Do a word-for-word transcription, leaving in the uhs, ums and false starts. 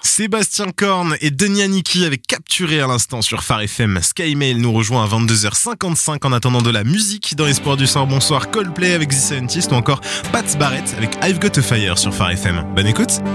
Sébastien Korn et Denis Aniki avec Capturé à l'instant sur Phare F M. Skymail nous rejoint à vingt-deux heures cinquante-cinq en attendant de la musique dans Espoir du soir. Bonsoir, Coldplay avec The Scientist ou encore Pat Barrett avec I've Got a Fire sur Phare F M. Bonne écoute.